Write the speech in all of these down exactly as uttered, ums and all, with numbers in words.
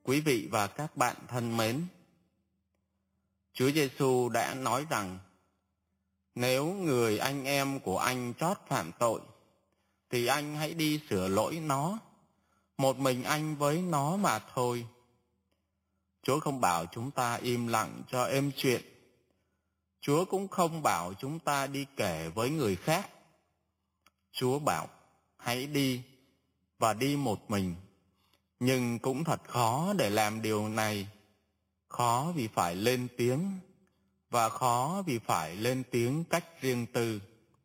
Quý vị và các bạn thân mến, Chúa Giêsu đã nói rằng nếu người anh em của anh trót phạm tội, thì anh hãy đi sửa lỗi nó, một mình anh với nó mà thôi. Chúa không bảo chúng ta im lặng cho êm chuyện. Chúa cũng không bảo chúng ta đi kể với người khác. Chúa bảo hãy đi và đi một mình. Nhưng cũng thật khó để làm điều này. Khó vì phải lên tiếng, và khó vì phải lên tiếng cách riêng tư.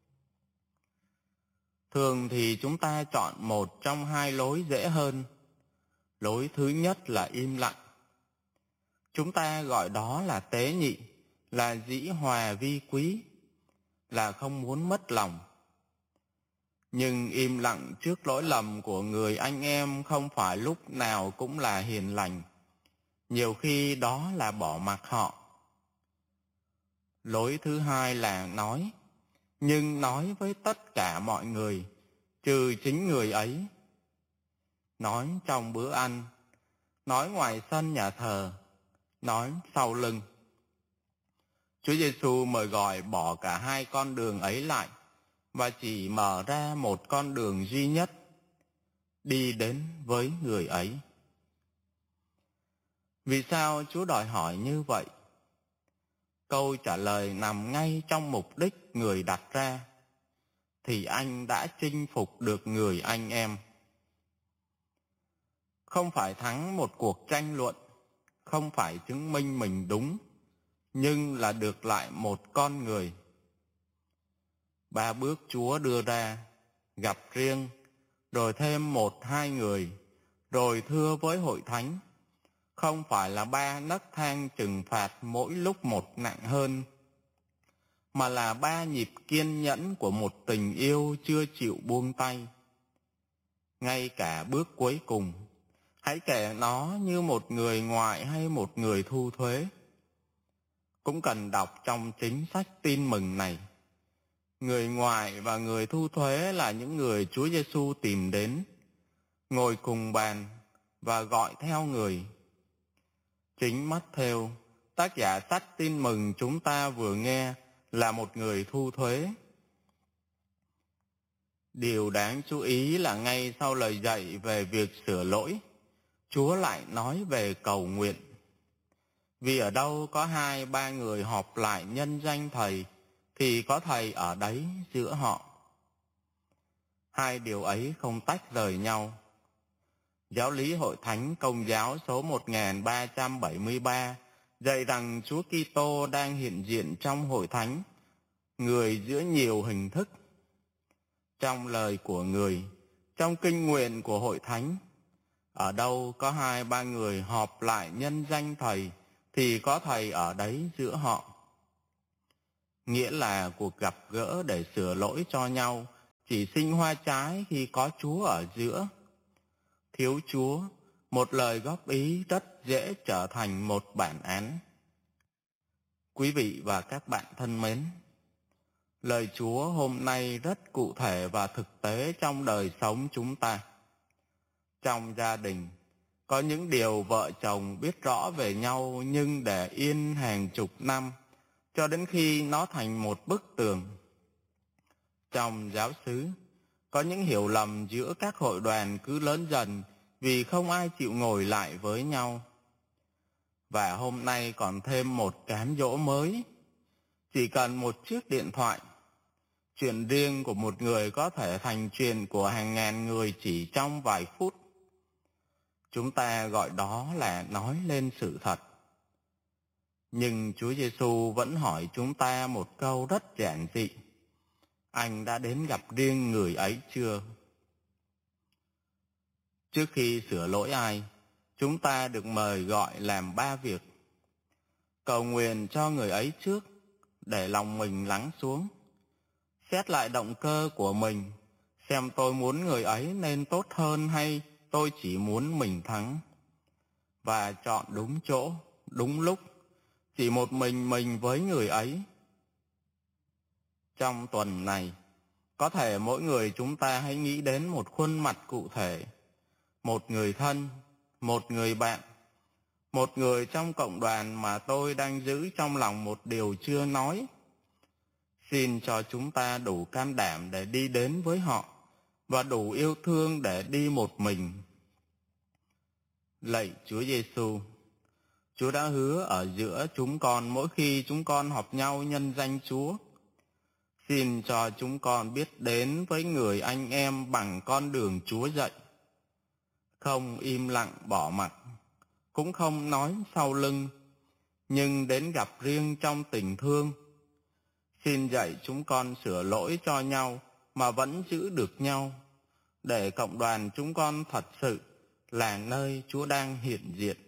Thường thì chúng ta chọn một trong hai lối dễ hơn. Lối thứ nhất là im lặng. Chúng ta gọi đó là tế nhị, là dĩ hòa vi quý, là không muốn mất lòng. Nhưng im lặng trước lỗi lầm của người anh em không phải lúc nào cũng là hiền lành. Nhiều khi đó là bỏ mặc họ. Lối thứ hai là nói, nhưng nói với tất cả mọi người, trừ chính người ấy. Nói trong bữa ăn, nói ngoài sân nhà thờ, nói sau lưng. Chúa Giêsu mời gọi bỏ cả hai con đường ấy lại và chỉ mở ra một con đường duy nhất, đi đến với người ấy. Vì sao Chúa đòi hỏi như vậy? Câu trả lời nằm ngay trong mục đích người đặt ra, thì anh đã chinh phục được người anh em. Không phải thắng một cuộc tranh luận, không phải chứng minh mình đúng, nhưng là được lại một con người. Ba bước Chúa đưa ra, gặp riêng, rồi thêm một hai người, rồi thưa với hội thánh, không phải là ba nấc thang trừng phạt mỗi lúc một nặng hơn, mà là ba nhịp kiên nhẫn của một tình yêu chưa chịu buông tay. Ngay cả bước cuối cùng, hãy kể nó như một người ngoại hay một người thu thuế. Cũng cần đọc trong chính sách tin mừng này. Người ngoại và người thu thuế là những người Chúa Giêsu tìm đến, ngồi cùng bàn và gọi theo người. Chính Mát-thêu, tác giả sách tin mừng chúng ta vừa nghe, là một người thu thuế. Điều đáng chú ý là ngay sau lời dạy về việc sửa lỗi, Chúa lại nói về cầu nguyện. Vì ở đâu có hai ba người họp lại nhân danh Thầy, thì có Thầy ở đấy giữa họ. Hai điều ấy không tách rời nhau. Giáo lý Hội Thánh Công giáo số một nghìn ba trăm bảy mươi ba dạy rằng Chúa Kitô đang hiện diện trong Hội Thánh, người giữa nhiều hình thức. Trong lời của người, trong kinh nguyện của Hội Thánh, ở đâu có hai ba người họp lại nhân danh Thầy, thì có Thầy ở đấy giữa họ. Nghĩa là cuộc gặp gỡ để sửa lỗi cho nhau chỉ sinh hoa trái khi có Chúa ở giữa. Thiếu Chúa, một lời góp ý rất dễ trở thành một bản án. Quý vị và các bạn thân mến, lời Chúa hôm nay rất cụ thể và thực tế trong đời sống chúng ta. Trong gia đình, có những điều vợ chồng biết rõ về nhau nhưng để yên hàng chục năm, cho đến khi nó thành một bức tường. Trong giáo xứ, có những hiểu lầm giữa các hội đoàn cứ lớn dần vì không ai chịu ngồi lại với nhau. Và hôm nay còn thêm một cám dỗ mới. Chỉ cần một chiếc điện thoại, chuyện riêng của một người có thể thành chuyện của hàng ngàn người chỉ trong vài phút. Chúng ta gọi đó là nói lên sự thật. Nhưng Chúa Giêsu vẫn hỏi chúng ta một câu rất giản dị. Anh đã đến gặp riêng người ấy chưa? Trước khi sửa lỗi ai, chúng ta được mời gọi làm ba việc. Cầu nguyện cho người ấy trước, để lòng mình lắng xuống. Xét lại động cơ của mình, xem tôi muốn người ấy nên tốt hơn hay tôi chỉ muốn mình thắng. Và chọn đúng chỗ, đúng lúc, chỉ một mình mình với người ấy. Trong tuần này, có thể mỗi người chúng ta hãy nghĩ đến một khuôn mặt cụ thể, một người thân, một người bạn, một người trong cộng đoàn mà tôi đang giữ trong lòng một điều chưa nói. Xin cho chúng ta đủ can đảm để đi đến với họ và đủ yêu thương để đi một mình. Lạy Chúa Giêsu, Chúa đã hứa ở giữa chúng con mỗi khi chúng con họp nhau nhân danh Chúa. Xin cho chúng con biết đến với người anh em bằng con đường Chúa dạy, không im lặng bỏ mặc, cũng không nói sau lưng, nhưng đến gặp riêng trong tình thương. Xin dạy chúng con sửa lỗi cho nhau mà vẫn giữ được nhau, để cộng đoàn chúng con thật sự là nơi Chúa đang hiện diện.